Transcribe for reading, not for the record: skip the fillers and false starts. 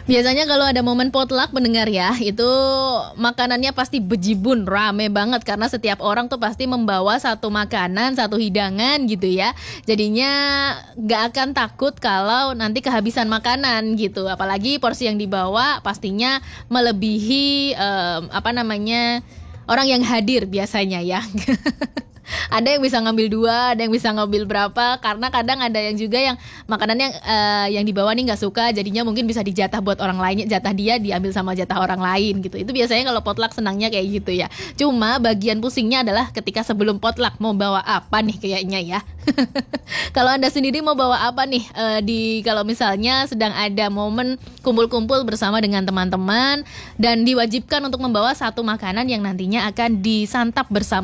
Biasanya kalau ada momen potluck pendengar ya, itu makanannya pasti bejibun, rame banget karena setiap orang tuh pasti membawa satu makanan, satu hidangan gitu ya. Jadinya gak akan takut kalau nanti kehabisan makanan gitu. Apalagi porsi yang dibawa pastinya melebihi orang yang hadir biasanya ya. Ada yang bisa ngambil dua, ada yang bisa ngambil berapa, karena kadang ada yang juga yang makanannya yang dibawa nih nggak suka, jadinya mungkin bisa dijatah buat orang lainnya, jatah dia diambil sama jatah orang lain gitu. Itu biasanya kalau potluck senangnya kayak gitu ya. Cuma bagian pusingnya adalah ketika sebelum potluck mau bawa apa nih kayaknya ya. Kalau Anda sendiri mau bawa apa nih kalau misalnya sedang ada momen kumpul-kumpul bersama dengan teman-teman dan diwajibkan untuk membawa satu makanan yang nantinya akan disantap bersama